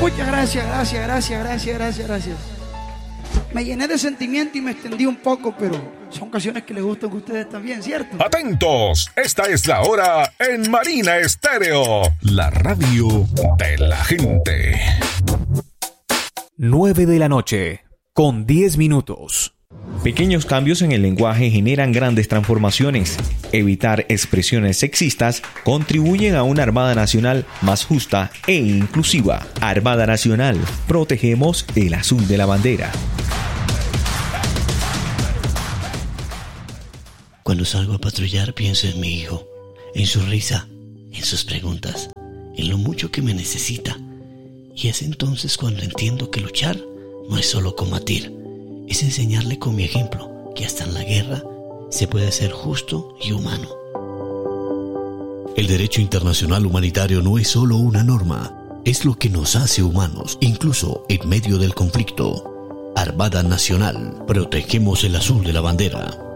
Muchas gracias. Me llené de sentimiento y me extendí un poco, pero son canciones que les gustan a ustedes también, ¿cierto? Atentos, esta es la hora en Marina Estéreo, la radio de la gente. 9 de la noche, con 10 minutos. Pequeños cambios en el lenguaje generan grandes transformaciones. Evitar expresiones sexistas contribuyen a una Armada Nacional más justa e inclusiva. Armada Nacional, protegemos el azul de la bandera. Cuando salgo a patrullar pienso en mi hijo, en su risa, en sus preguntas, en lo mucho que me necesita. Y es entonces cuando entiendo que luchar no es solo combatir, es enseñarle con mi ejemplo que hasta en la guerra se puede ser justo y humano. El derecho internacional humanitario no es solo una norma, es lo que nos hace humanos, incluso en medio del conflicto. Armada Nacional, protegemos el azul de la bandera.